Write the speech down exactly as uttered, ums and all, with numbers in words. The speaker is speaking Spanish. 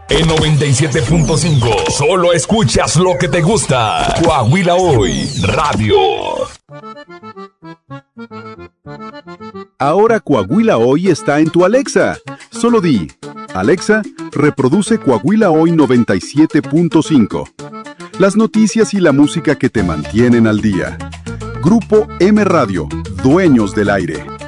En noventa y siete punto cinco, solo escuchas lo que te gusta. Coahuila Hoy, radio. Ahora Coahuila Hoy está en tu Alexa. Solo di, Alexa, reproduce Coahuila Hoy noventa y siete punto cinco. Las noticias y la música que te mantienen al día. Grupo M Radio, dueños del aire.